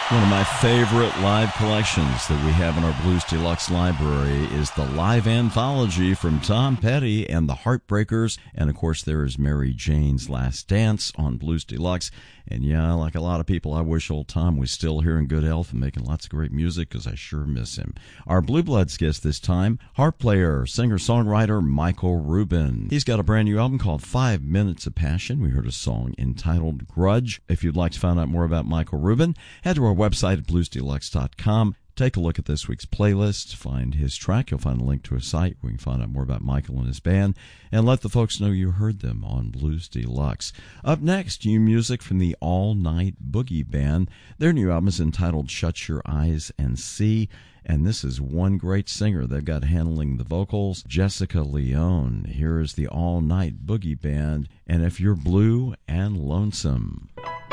One of my favorite live collections that we have in our Blues Deluxe library is the live anthology from Tom Petty and the Heartbreakers. And, of course, there is Mary Jane's Last Dance on Blues Deluxe. And, yeah, like a lot of people, I wish old Tom was still here in good health and making lots of great music because I sure miss him. Our Blue Bloods guest this time, harp player, singer-songwriter Michael Rubin. He's got a brand new album called 5 Minutes of Passion. We heard a song entitled Grudge. If you'd like to find out more about Michael Rubin, head to our website at bluesdeluxe.com. Take a look at this week's playlist, find his track. You'll find a link to a site where you can find out more about Michael and his band, and let the folks know you heard them on Blues Deluxe. Up next, new music from the All Night Boogie Band. Their new album is entitled Shut Your Eyes and See, and this is one great singer they've got handling the vocals, Jessica Leone. Here is the All Night Boogie Band, and If You're Blue and Lonesome.